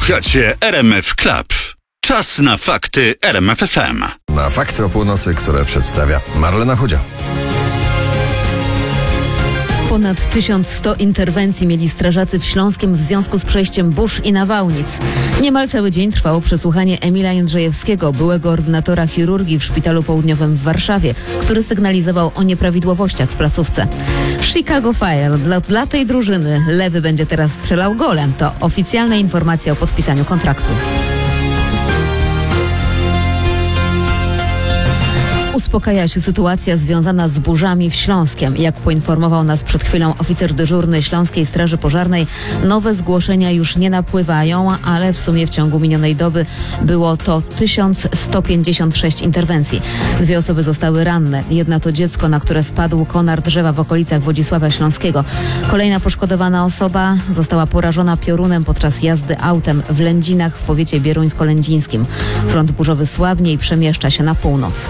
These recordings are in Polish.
Słuchacie RMF Club. Czas na fakty RMF FM. Na fakty o północy, które przedstawia Marlena Chudzia. Ponad 1100 interwencji mieli strażacy w Śląskiem w związku z przejściem burz i nawałnic. Niemal cały dzień trwało przesłuchanie Emila Jędrzejewskiego, byłego ordynatora chirurgii w Szpitalu Południowym w Warszawie, który sygnalizował o nieprawidłowościach w placówce. Chicago Fire. Dla tej drużyny Lewy będzie teraz strzelał golem. To oficjalna informacja o podpisaniu kontraktu. Uspokaja się sytuacja związana z burzami w Śląskiem. Jak poinformował nas przed chwilą oficer dyżurny Śląskiej Straży Pożarnej, nowe zgłoszenia już nie napływają, ale w sumie w ciągu minionej doby było to 1156 interwencji. 2 osoby zostały ranne. Jedna to dziecko, na które spadł konar drzewa w okolicach Wodzisławia Śląskiego. Kolejna poszkodowana osoba została porażona piorunem podczas jazdy autem w Lędzinach w powiecie bieruńsko-lędzińskim. Front burzowy słabnie i przemieszcza się na północ.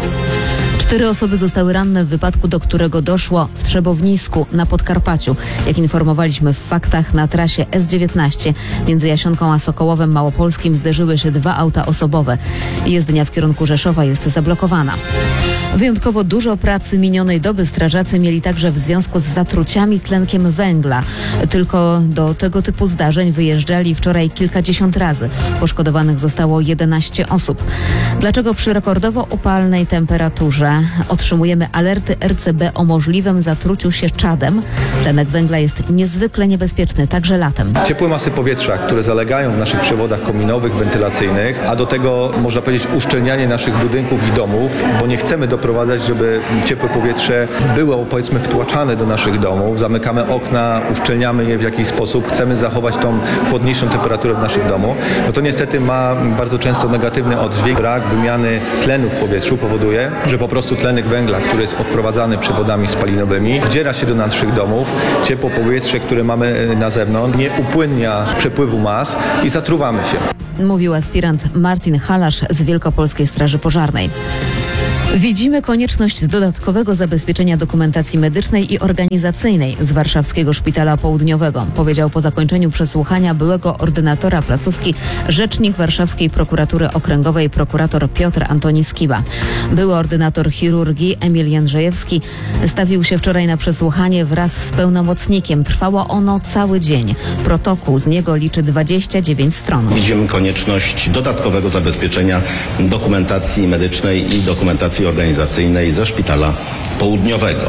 4 osoby zostały ranne w wypadku, do którego doszło w Trzebownisku na Podkarpaciu. Jak informowaliśmy w faktach, na trasie S19 między Jasionką a Sokołowem Małopolskim zderzyły się 2 auta osobowe. Jezdnia w kierunku Rzeszowa jest zablokowana. Wyjątkowo dużo pracy minionej doby strażacy mieli także w związku z zatruciami tlenkiem węgla. Tylko do tego typu zdarzeń wyjeżdżali wczoraj kilkadziesiąt razy. Poszkodowanych zostało 11 osób. Dlaczego przy rekordowo upalnej temperaturze otrzymujemy alerty RCB o możliwym zatruciu się czadem? Tlenek węgla jest niezwykle niebezpieczny, także latem. Ciepłe masy powietrza, które zalegają w naszych przewodach kominowych, wentylacyjnych, a do tego można powiedzieć uszczelnianie naszych budynków i domów, bo nie chcemy doprowadzać, żeby ciepłe powietrze było, powiedzmy, wtłaczane do naszych domów. Zamykamy okna, uszczelniamy je w jakiś sposób, chcemy zachować tą chłodniejszą temperaturę w naszym domu. No to niestety ma bardzo często negatywny oddźwięk. Brak wymiany tlenu w powietrzu powoduje, że po prostu tlenek węgla, który jest odprowadzany przewodami spalinowymi, wdziera się do naszych domów. Ciepło powietrze, które mamy na zewnątrz, nie upłynnia przepływu mas i zatruwamy się. Mówił aspirant Martin Halasz z Wielkopolskiej Straży Pożarnej. Widzimy konieczność dodatkowego zabezpieczenia dokumentacji medycznej i organizacyjnej z Warszawskiego Szpitala Południowego, powiedział po zakończeniu przesłuchania byłego ordynatora placówki rzecznik Warszawskiej Prokuratury Okręgowej prokurator Piotr Antoni Skiba. Były ordynator chirurgii Emil Jędrzejewski stawił się wczoraj na przesłuchanie wraz z pełnomocnikiem. Trwało ono cały dzień. Protokół z niego liczy 29 stron. Widzimy konieczność dodatkowego zabezpieczenia dokumentacji medycznej i dokumentacji organizacyjnej ze Szpitala Południowego.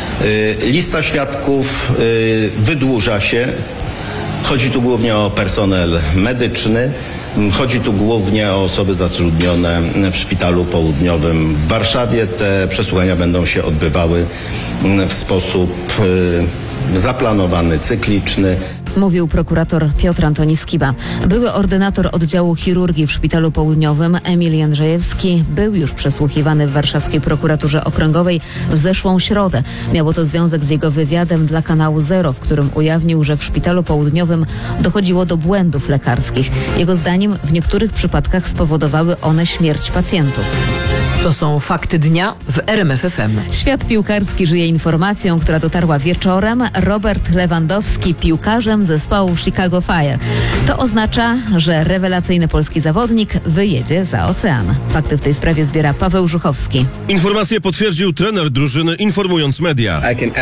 Lista świadków wydłuża się. Chodzi tu głównie o personel medyczny. Chodzi tu głównie o osoby zatrudnione w Szpitalu Południowym w Warszawie. Te przesłuchania będą się odbywały w sposób zaplanowany, cykliczny. Mówił prokurator Piotr Antoni Skiba. Były ordynator oddziału chirurgii w Szpitalu Południowym Emil Jędrzejewski był już przesłuchiwany w Warszawskiej Prokuraturze Okręgowej w zeszłą środę. Miało to związek z jego wywiadem dla kanału Zero, w którym ujawnił, że w Szpitalu Południowym dochodziło do błędów lekarskich. Jego zdaniem w niektórych przypadkach spowodowały one śmierć pacjentów. To są fakty dnia w RMF FM. Świat piłkarski żyje informacją, która dotarła wieczorem. Robert Lewandowski piłkarzem zespołu Chicago Fire. To oznacza, że rewelacyjny polski zawodnik wyjedzie za ocean. Fakty w tej sprawie zbiera Paweł Żuchowski. Informację potwierdził trener drużyny, informując media,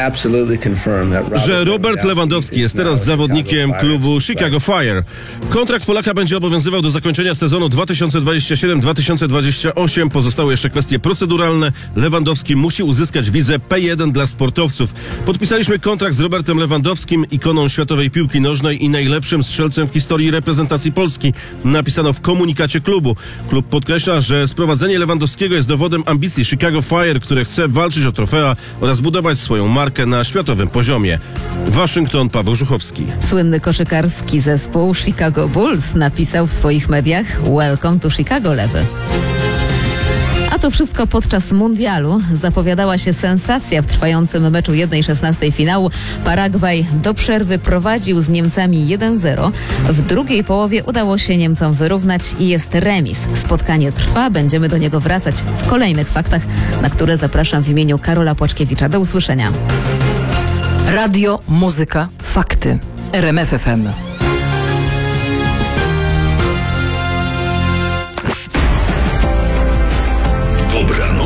że Robert Lewandowski jest teraz zawodnikiem klubu Chicago Fire. Kontrakt Polaka będzie obowiązywał do zakończenia sezonu 2027-2028. Pozostały jeszcze kwestie proceduralne. Lewandowski musi uzyskać wizę P1 dla sportowców. Podpisaliśmy kontrakt z Robertem Lewandowskim, ikoną światowej piłki nożnej i najlepszym strzelcem w historii reprezentacji Polski, napisano w komunikacie klubu. Klub podkreśla, że sprowadzenie Lewandowskiego jest dowodem ambicji Chicago Fire, które chce walczyć o trofea oraz budować swoją markę na światowym poziomie. Waszyngton, Paweł Żuchowski. Słynny koszykarski zespół Chicago Bulls napisał w swoich mediach Welcome to Chicago, Lewy. A to wszystko podczas mundialu. Zapowiadała się sensacja w trwającym meczu 1/16 finału. Paragwaj do przerwy prowadził z Niemcami 1-0. W drugiej połowie udało się Niemcom wyrównać i jest remis. Spotkanie trwa, będziemy do niego wracać w kolejnych faktach, na które zapraszam w imieniu Karola Płaczkiewicza. Do usłyszenia. Radio, muzyka, fakty. RMF FM.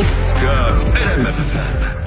Polska w RMF FM.